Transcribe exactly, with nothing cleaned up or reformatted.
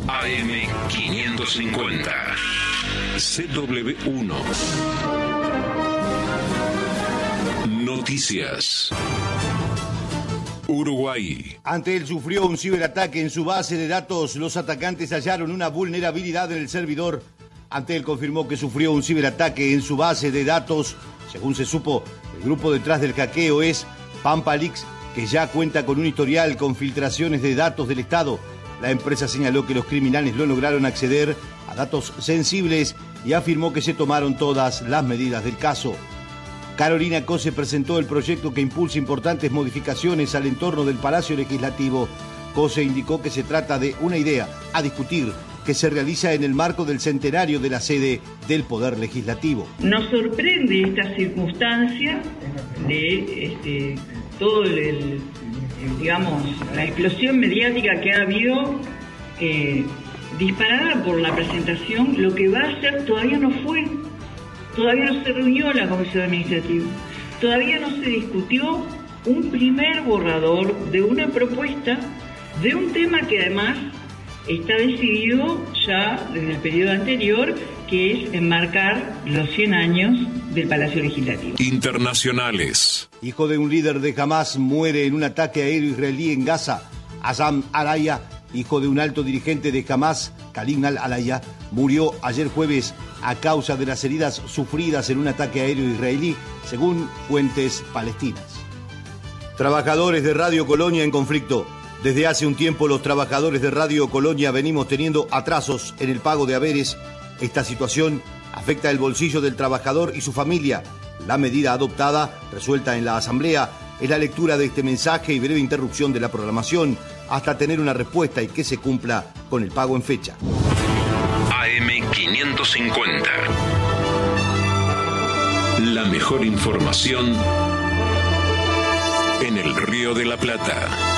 A M quinientos cincuenta. C W uno. Noticias. Uruguay. Ante él sufrió un ciberataque en su base de datos. Los atacantes hallaron una vulnerabilidad en el servidor. Ante él confirmó que sufrió un ciberataque en su base de datos. Según se supo, el grupo detrás del hackeo es Pampalix, que ya cuenta con un historial con filtraciones de datos del Estado. La empresa señaló que los criminales no lograron acceder a datos sensibles y afirmó que se tomaron todas las medidas del caso. Carolina Cose presentó el proyecto que impulsa importantes modificaciones al entorno del Palacio Legislativo. Cose indicó que se trata de una idea a discutir que se realiza en el marco del centenario de la sede del Poder Legislativo. Nos sorprende esta circunstancia de este, todo el, el, digamos, la explosión mediática que ha habido eh, disparada por la presentación. Lo que va a ser todavía no fue. Todavía no se reunió la Comisión Administrativa, todavía no se discutió un primer borrador de una propuesta de un tema que además está decidido ya desde el periodo anterior, que es enmarcar los cien años del Palacio Legislativo. Internacionales. Hijo de un líder de Hamás muere en un ataque aéreo israelí en Gaza. Azam Alaya, hijo de un alto dirigente de Hamás, Khalil al-Alaya, murió ayer jueves a causa de las heridas sufridas en un ataque aéreo israelí, según fuentes palestinas. Trabajadores de Radio Colonia en conflicto. Desde hace un tiempo los trabajadores de Radio Colonia venimos teniendo atrasos en el pago de haberes. Esta situación afecta el bolsillo del trabajador y su familia. La medida adoptada, resuelta en la Asamblea, es la lectura de este mensaje y breve interrupción de la programación hasta tener una respuesta y que se cumpla con el pago en fecha. A M quinientos cincuenta. La mejor información en el Río de la Plata.